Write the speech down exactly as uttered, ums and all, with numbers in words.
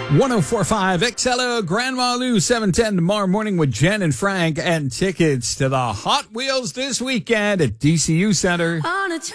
one oh four point five X L O Grandma Lou, seven ten tomorrow morning with Jen and Frank, and tickets to the Hot Wheels this weekend at D C U Center. On a